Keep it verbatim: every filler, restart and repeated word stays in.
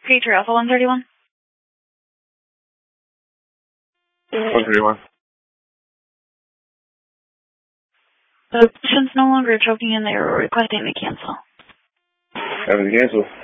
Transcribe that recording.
Creature Alpha one thirty-one. one thirty-one. The patient's no longer choking and they are requesting to cancel. Having to cancel.